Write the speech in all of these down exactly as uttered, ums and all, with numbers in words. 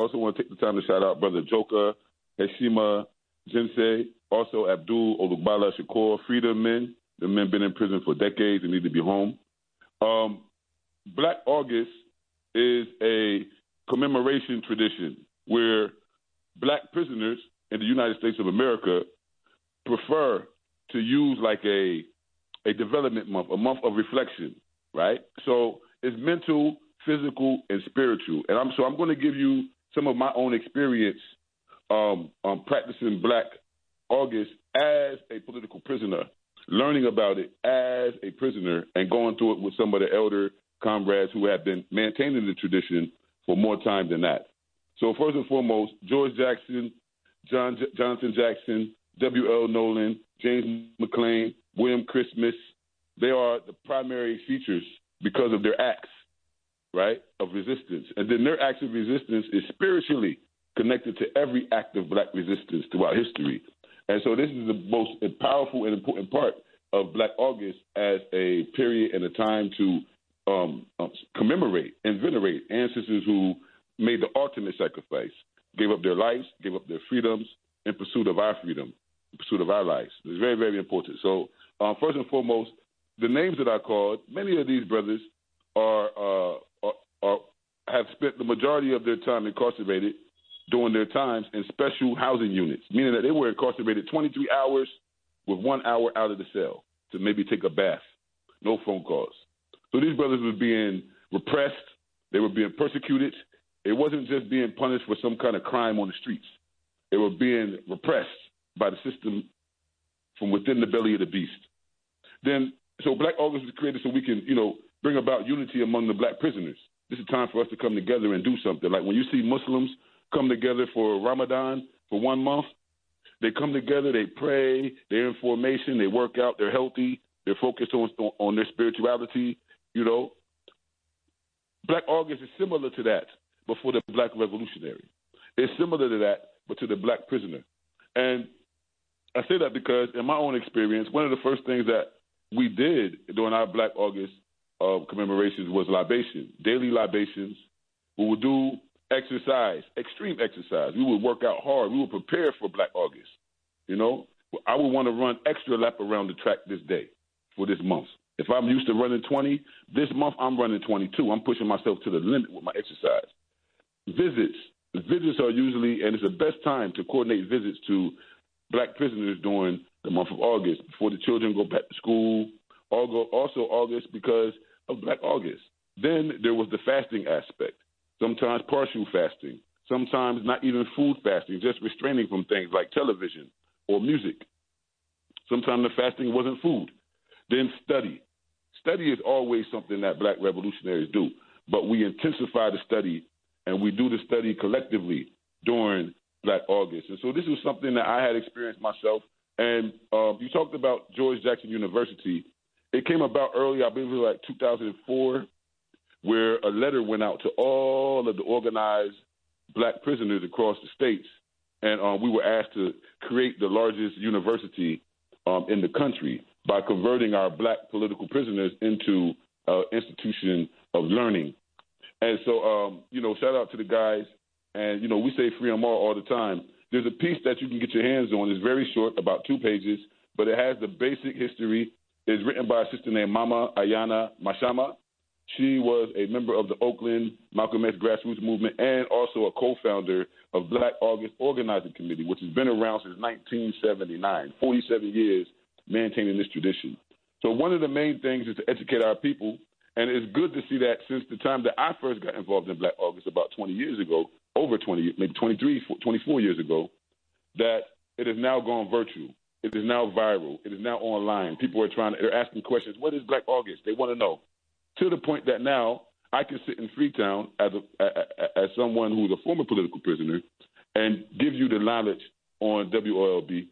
also want to take the time to shout out Brother Joka, Heshima Jinsei, also Abdul Olugbala Shakur, Freedom Men. The men been in prison for decades and need to be home. Um, Black August is a commemoration tradition where black prisoners in the United States of America prefer to use like a a development month, a month of reflection, right? So it's mental, physical, and spiritual. And I'm so I'm going to give you some of my own experience um, um, practicing Black August as a political prisoner, learning about it as a prisoner, and going through it with some of the elder comrades who have been maintaining the tradition for more time than that. So first and foremost, George Jackson, John J- Jonathan Jackson, W L Nolan, James McClain, William Christmas, they are the primary features because of their acts, right, of resistance. And then their acts of resistance is spiritually connected to every act of black resistance throughout history. And so this is the most powerful and important part of Black August as a period and a time to um, um, commemorate and venerate ancestors who made the ultimate sacrifice, gave up their lives, gave up their freedoms in pursuit of our freedom, in pursuit of our lives. It's very, very important. So um, first and foremost, the names that I called, many of these brothers are, uh, are, are have spent the majority of their time incarcerated during their times in special housing units, meaning that they were incarcerated twenty-three hours with one hour out of the cell to maybe take a bath, no phone calls. So these brothers were being repressed. They were being persecuted. It wasn't just being punished for some kind of crime on the streets. They were being repressed by the system from within the belly of the beast. Then, so Black August was created so we can, you know, bring about unity among the black prisoners. This is time for us to come together and do something. Like when you see Muslims come together for Ramadan for one month, they come together, they pray, they're in formation, they work out, they're healthy, they're focused on, on their spirituality, you know. Black August is similar to that, but for the black revolutionary. It's similar to that, but to the black prisoner. And I say that because in my own experience, one of the first things that we did during our Black August uh, commemorations was libation, daily libations. We would do exercise, extreme exercise. We would work out hard. We would prepare for Black August. You know, I would want to run extra lap around the track this day for this month. If I'm used to running twenty, this month I'm running twenty-two. I'm pushing myself to the limit with my exercise. Visits. Visits are usually, and it's the best time to coordinate visits to black prisoners during the month of August, before the children go back to school. Also August because of Black August. Then there was the fasting aspect. Sometimes partial fasting, sometimes not even food fasting, just restraining from things like television or music. Sometimes the fasting wasn't food. Then study. Study is always something that black revolutionaries do, but we intensify the study, and we do the study collectively during Black August. And so this was something that I had experienced myself. And uh, you talked about George Jackson University. It came about early, I believe it was like two thousand four, where a letter went out to all of the organized black prisoners across the states. And um, we were asked to create the largest university um, in the country by converting our black political prisoners into an institution of learning. And so, um, you know, shout out to the guys. And, you know, we say free 'em all all the time. There's a piece that you can get your hands on. It's very short, about two pages, but it has the basic history. It's written by a sister named Mama Ayana Mashama. She was a member of the Oakland Malcolm X grassroots movement and also a co-founder of Black August Organizing Committee, which has been around since nineteen seventy-nine, forty-seven years maintaining this tradition. So one of the main things is to educate our people, and it's good to see that since the time that I first got involved in Black August about twenty years ago, over twenty, maybe twenty-three, twenty-four years ago, that it has now gone virtual. It is now viral. It is now online. People are trying to, they're asking questions. What is Black August? They want to know. To the point that now I can sit in Freetown as a, as someone who's a former political prisoner and give you the knowledge on W O L B.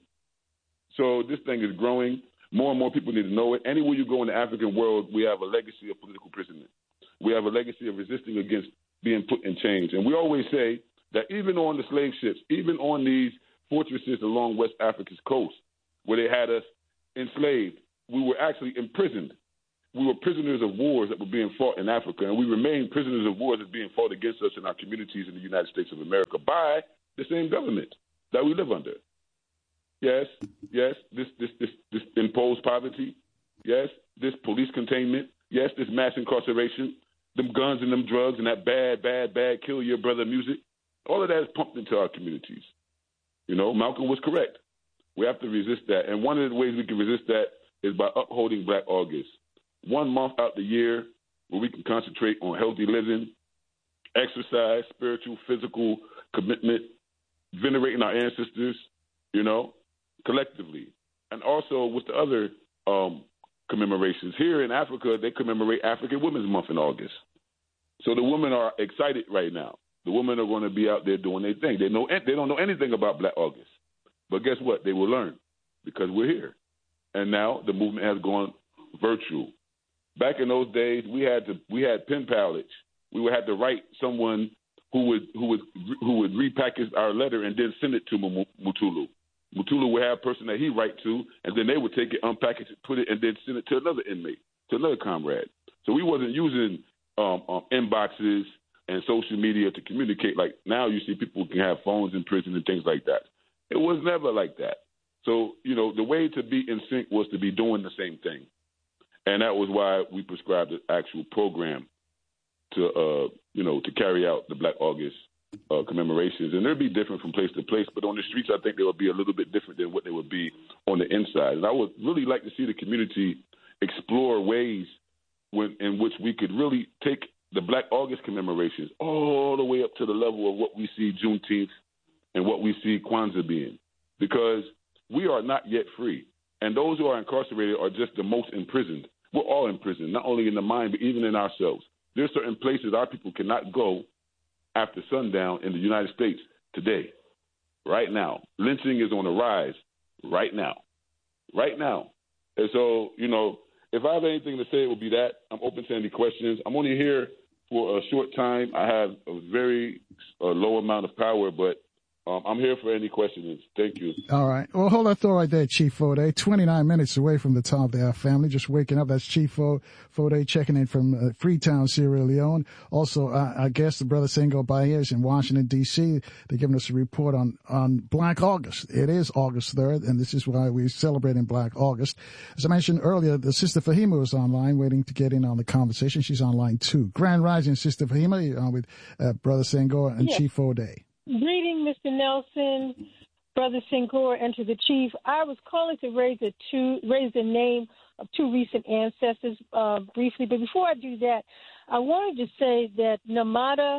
So this thing is growing. More and more people need to know it. Anywhere you go in the African world, we have a legacy of political imprisonment. We have a legacy of resisting against being put in chains. And we always say that even on the slave ships, even on these fortresses along West Africa's coast, where they had us enslaved, we were actually imprisoned. we were prisoners of wars that were being fought in Africa, and we remain prisoners of wars that are being fought against us in our communities in the United States of America by the same government that we live under. Yes, yes, this this this, this imposed poverty. Yes, this police containment. Yes, this mass incarceration, them guns and them drugs and that bad, bad, bad kill your brother music. All of that is pumped into our communities. You know, Malcolm was correct. We have to resist that. And one of the ways we can resist that is by upholding Black August. One month out the year where we can concentrate on healthy living, exercise, spiritual, physical commitment, venerating our ancestors, you know, collectively. And also with the other um, commemorations. Here in Africa, they commemorate African Women's Month in August. So the women are excited right now. The women are going to be out there doing their thing. They know they don't know anything about Black August. But guess what? They will learn because we're here. And now the movement has gone virtual. Back in those days, we had to we had pen pallets. We would have to write someone who would who would who would repackage our letter and then send it to Mutulu. Mutulu would have a person that he write to, and then they would take it, unpackage it, put it, and then send it to another inmate, to another comrade. So we wasn't using um, um, inboxes and social media to communicate like now. You see people can have phones in prison and things like that. It was never like that. So, you know, the way to be in sync was to be doing the same thing. And that was why we prescribed an actual program to, uh, you know, to carry out the Black August uh, commemorations. And they'll be different from place to place, but on the streets, I think they will be a little bit different than what they would be on the inside. And I would really like to see the community explore ways when, in which we could really take the Black August commemorations all the way up to the level of what we see Juneteenth and what we see Kwanzaa being, because we are not yet free. And those who are incarcerated are just the most imprisoned. We're all imprisoned, not only in the mind, but even in ourselves. There are certain places our people cannot go after sundown in the United States today, right now. Lynching is on the rise right now, right now. And so, you know, if I have anything to say, it would be that. I'm open to any questions. I'm only here for a short time. I have a very uh, low amount of power, but Um, I'm here for any questions. Thank you. All right. Well, hold that thought right there, Chief Fode. twenty-nine minutes away from the top of the hour, family. Just waking up. That's Chief Fode checking in from uh, Freetown, Sierra Leone. Also, uh, I guess the brother Senghor Baez in Washington, D C They're giving us a report on, on Black August. It is August third, and this is why we're celebrating Black August. As I mentioned earlier, the Sister Fahima is online waiting to get in on the conversation. She's online, too. Grand Rising, Sister Fahima, you're on with uh, Brother Senghor and yes. Chief Fode. Greeting, Mister Nelson, Brother Senghor, and to the Chief. I was calling to raise a two, raise the name of two recent ancestors uh, briefly. But before I do that, I wanted to say that Namada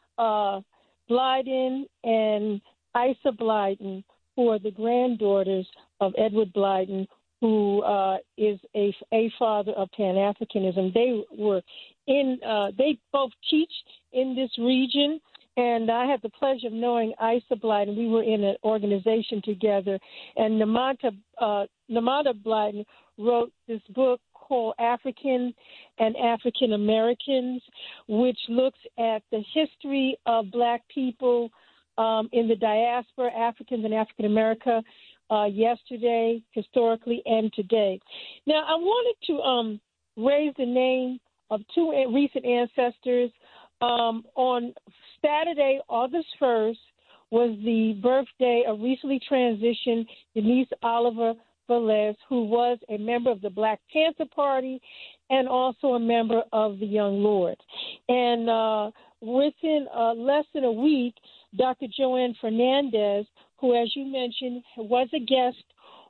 uh, Blyden and Isa Blyden, who are the granddaughters of Edward Blyden, who uh, is a, a father of Pan-Africanism, they were in. Uh, they both teach in this region. And I had the pleasure of knowing Isa Blyden. We were in an organization together. And Namada, uh, Namada Blyden wrote this book called African and African Americans, which looks at the history of Black people um, in the diaspora, Africans and African America, uh, yesterday, historically, and today. Now, I wanted to um, raise the name of two recent ancestors. Um, on Saturday, August first, was the birthday of recently transitioned Denise Oliver Velez, who was a member of the Black Panther Party and also a member of the Young Lords. And uh, within uh, less than a week, Doctor Joanne Fernandez, who, as you mentioned, was a guest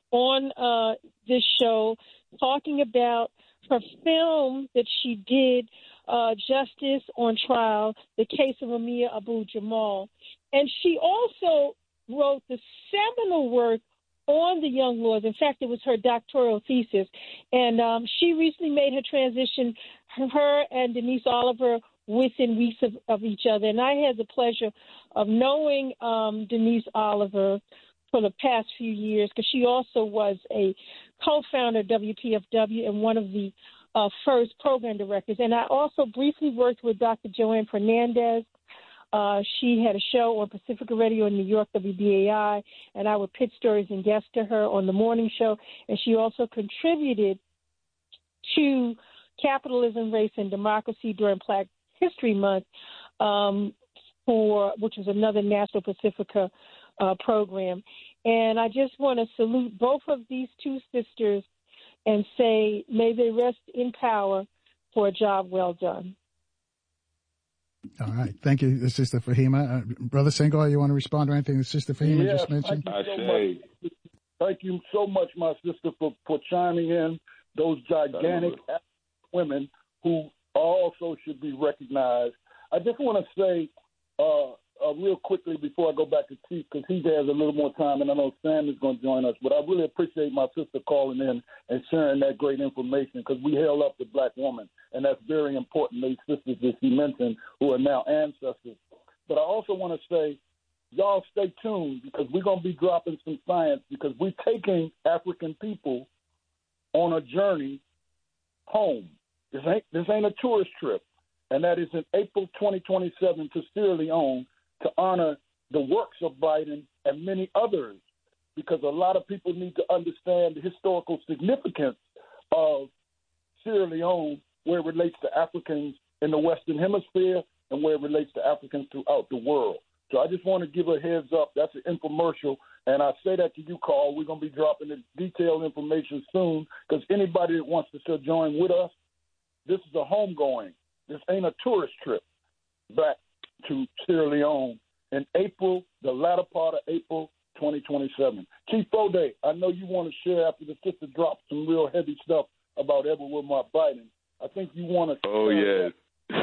on uh, this show, talking about her film that she did, Uh, Justice on Trial, the case of Amia Abu-Jamal. And she also wrote the seminal work on the Young Lords. In fact, it was her doctoral thesis. And um, she recently made her transition, her and Denise Oliver, within weeks of, of each other. And I had the pleasure of knowing um, Denise Oliver for the past few years, because she also was a co-founder of W P F W and one of the Uh, first program directors. And I also briefly worked with Doctor Joanne Fernandez. Uh, she had a show on Pacifica Radio in New York, W B A I, and I would pitch stories and guest to her on the morning show. And she also contributed to Capitalism, Race, and Democracy during Black History Month, um, for which is another National Pacifica uh, program. And I just want to salute both of these two sisters and say, may they rest in power for a job well done. All right. Thank you, Sister Fahima. Uh, Brother Senghor, you want to respond to anything that Sister Fahima yes, just mentioned? Thank you, so much. Thank you so much, my sister, for, for chiming in. Those gigantic women who also should be recognized. I just want to say uh, uh, real quickly before I go back to Chief, because he has a little more time, and I know Sam is going to join us, but I really appreciate my sister calling in and sharing that great information, because we held up the black woman, and that's very important, these sisters that she mentioned who are now ancestors. But I also want to say, y'all stay tuned, because we're going to be dropping some science, because we're taking African people on a journey home. This ain't, this ain't a tourist trip, and that is in April twenty twenty-seven to Sierra Leone to honor the works of Biden and many others, because a lot of people need to understand the historical significance of Sierra Leone, where it relates to Africans in the Western Hemisphere and where it relates to Africans throughout the world. So I just want to give a heads up. That's an infomercial, and I say that to you, Carl. We're going to be dropping the detailed information soon, because anybody that wants to still join with us, this is a homegoing. This ain't a tourist trip back to Sierra Leone in April, the latter part of April twenty twenty-seven. Chief Foday, I know you want to share after the sister drops some real heavy stuff about Edward Wilmot Biden. I think you want to. Oh, yes.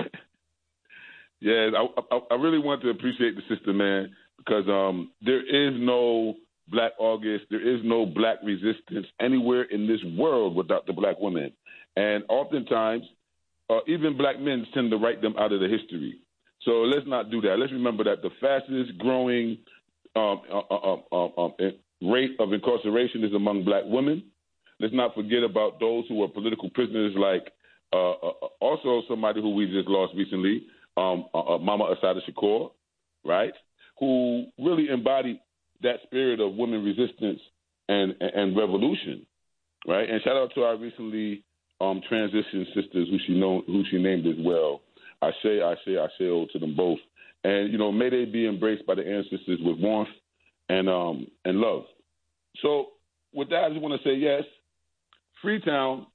yes, I, I, I really want to appreciate the sister, man, because um, there is no Black August, there is no Black resistance anywhere in this world without the Black women. And oftentimes, uh, even Black men tend to write them out of the history. So let's not do that. Let's remember that the fastest growing um, uh, uh, uh, uh, rate of incarceration is among Black women. Let's not forget about those who are political prisoners, like uh, uh, also somebody who we just lost recently, um, uh, uh, Mama Assata Shakur, right, who really embodied that spirit of women resistance and, and, and revolution, right? And shout out to our recently um, transitioned sisters who she know, who she named as well. I say, I say, I say oh to them both. And, you know, may they be embraced by the ancestors with warmth and um, and love. So with that, I just want to say, yes, Freetown,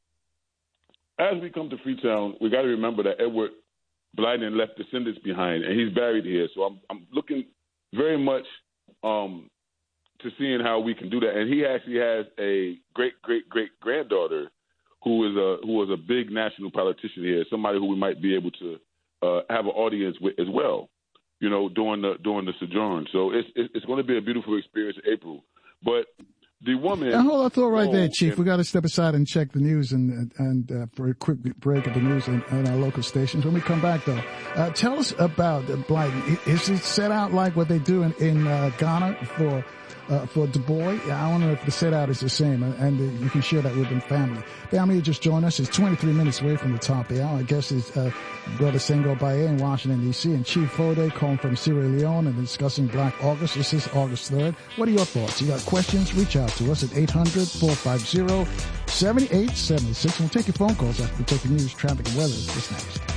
as we come to Freetown, we got to remember that Edward Blyden left descendants behind, and he's buried here. So I'm, I'm looking very much um, to seeing how we can do that. And he actually has a great, great, great granddaughter who is a who is a big national politician here, somebody who we might be able to uh, have an audience with as well, you know, during the during the sojourn. So it's it's going to be a beautiful experience in April. But the woman. Now, hold on, throw right there, Chief. And, we got to step aside and check the news and and uh, for a quick break of the news in, in our local stations. When we come back, though, uh, tell us about uh, Blyden. Is it set out like what they do in in uh, Ghana for? Uh, for Du Bois? I don't know if the set out is the same, and, and uh, you can share that with the family. Family, just join us. It's twenty-three minutes away from the top of the hour. I guess it's uh, Brother Senghor Baye in Washington, D C, and Chief Foday calling from Sierra Leone and discussing Black August. This is August third. What are your thoughts? You got questions? Reach out to us at eight hundred, four five zero, seven eight seven six. We'll take your phone calls after we take the news, traffic, and weather. This next.